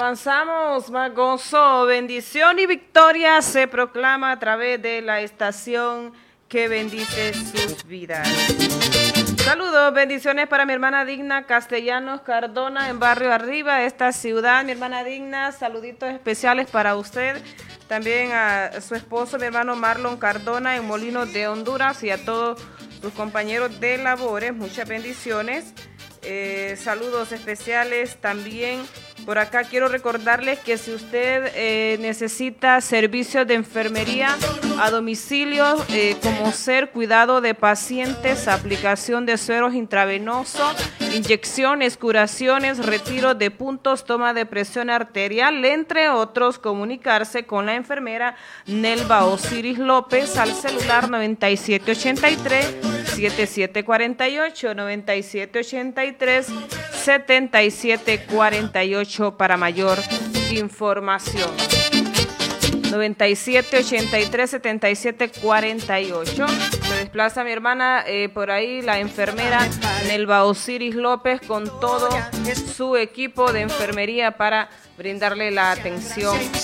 avanzamos, más gozo, bendición y victoria se proclama a través de la estación que bendice sus vidas. Saludos, bendiciones para mi hermana Digna Castellanos Cardona en Barrio Arriba, esta ciudad. Mi hermana Digna, saluditos especiales para usted. También a su esposo, mi hermano Marlon Cardona en Molinos de Honduras, y a todos sus compañeros de labores, muchas bendiciones. Saludos especiales también. Por acá quiero recordarles que si usted necesita servicios de enfermería a domicilio, como ser cuidado de pacientes, aplicación de sueros intravenosos, inyecciones, curaciones, retiro de puntos, toma de presión arterial, entre otros, comunicarse con la enfermera Nelva Osiris López al celular 9783-7748, 9783-7748 para mayor información. 9783-7748. Se desplaza mi hermana por ahí, la enfermera Nelva Osiris López, con todo su equipo de enfermería para brindarle la atención